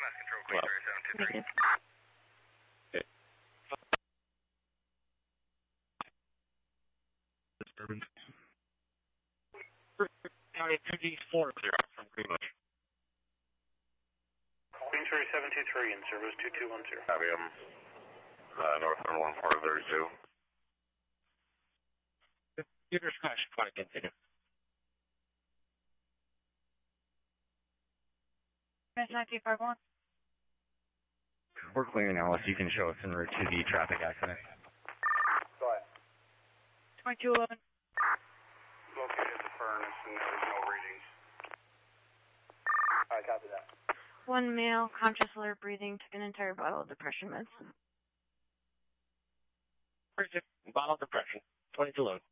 EMS control, Queen 3723. Disturbance. County 2D4 clear from Greenwich. Queen 3723 in service 2210. Copy, northbound 1432. Computer crash, flight continue. That's 9251. We're clear now. If you can show us en route to the traffic accident. Go ahead. 2211. Located the furnace and there was no readings. Alright, copy that. One male, conscious alert breathing, took an entire bottle of depression meds. Bottle of depression, 22 load.